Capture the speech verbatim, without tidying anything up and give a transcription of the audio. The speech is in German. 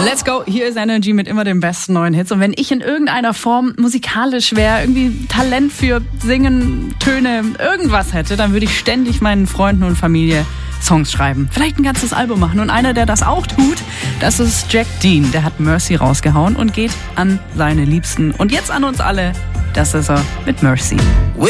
Let's go, hier ist Energy mit immer den besten neuen Hits. Und wenn ich in irgendeiner Form musikalisch wäre, irgendwie Talent für Singen, Töne, irgendwas hätte, dann würde ich ständig meinen Freunden und Familie Songs schreiben. Vielleicht ein ganzes Album machen. Und einer, der das auch tut, das ist Jack Dean. Der hat Mercy rausgehauen und geht an seine Liebsten. Und jetzt an uns alle, das ist er mit Mercy.